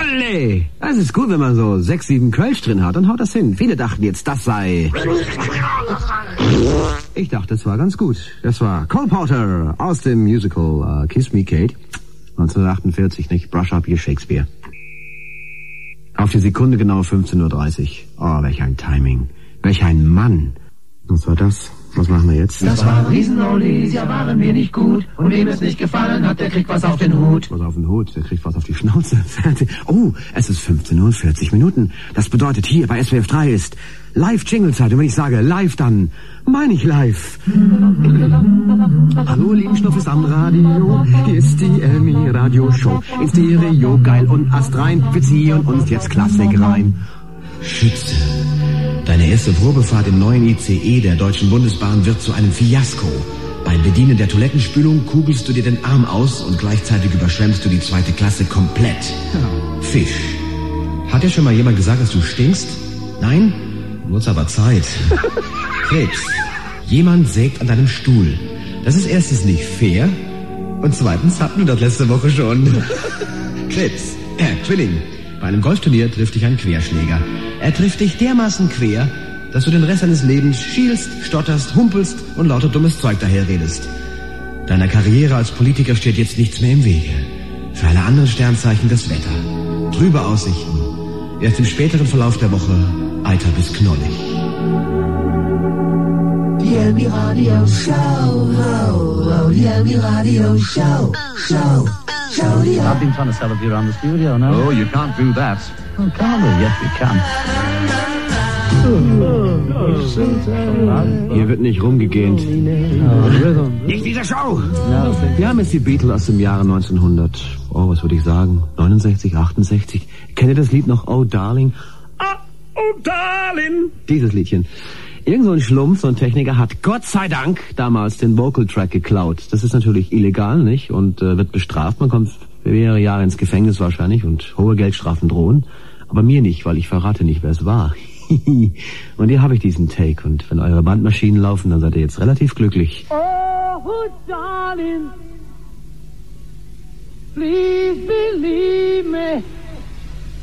Olle! Das ist gut, wenn man so 6, 7 Kölsch drin hat, dann haut das hin. Viele dachten jetzt, das sei... Ich dachte, es war ganz gut. Das war Cole Porter aus dem Musical Kiss Me Kate. 1948, nicht? Brush Up Your Shakespeare. Auf die Sekunde genau 15:30 Uhr. Oh, welch ein Timing. Welch ein Mann. Was war das? Was machen wir jetzt? Das waren Riesen-Oldies, ja waren mir nicht gut. Und wem es nicht gefallen hat, der kriegt was auf den Hut. Was auf den Hut, der kriegt was auf die Schnauze. Oh, es ist 15:40 Uhr. Das bedeutet, hier bei SWF 3 ist Live-Jingle-Zeit. Und wenn ich sage live, dann meine ich live. Hallo, lieben Schnuffis am Radio. Hier ist die Elmi-Radio-Show. In Stereo, geil und astrein. Wir ziehen uns jetzt Klassik rein. Schütze. Deine erste Probefahrt im neuen ICE der Deutschen Bundesbahn wird zu einem Fiasko. Beim Bedienen der Toilettenspülung kugelst du dir den Arm aus und gleichzeitig überschwemmst du die 2. Klasse komplett. Fisch. Hat dir schon mal jemand gesagt, dass du stinkst? Nein? Wird's aber Zeit. Krebs. Jemand sägt an deinem Stuhl. Das ist erstens nicht fair und zweitens hatten wir das letzte Woche schon. Krebs. Zwilling. Bei einem Golfturnier trifft dich ein Querschläger. Er trifft dich dermaßen quer, dass du den Rest deines Lebens schielst, stotterst, humpelst und lauter dummes Zeug daherredest. Deiner Karriere als Politiker steht jetzt nichts mehr im Wege. Für alle anderen Sternzeichen das Wetter. Trübe Aussichten. Erst im späteren Verlauf der Woche eiter bis knollig. Die Elmi Radio Show, die Elmi Radio Show. I've been trying to sell it here around the studio now. Oh, you can't do that. Oh, can we? Yes, we can. Hier wird nicht rumgegähnt. Nicht dieser Show! Wir haben jetzt die Beatles aus dem Jahre 1900. Oh, was würde ich sagen? 69, 68. Kennt ihr das Lied noch? Oh, Darling? Oh, Darling! Dieses Liedchen. Irgend so ein Schlumpf, so ein Techniker hat Gott sei Dank damals den Vocal-Track geklaut. Das ist natürlich illegal, nicht? Und wird bestraft. Man kommt mehrere Jahre ins Gefängnis wahrscheinlich und hohe Geldstrafen drohen. Aber mir nicht, weil ich verrate nicht, wer es war. Und hier habe ich diesen Take. Und wenn eure Bandmaschinen laufen, dann seid ihr jetzt relativ glücklich. Oh, darling, please believe me.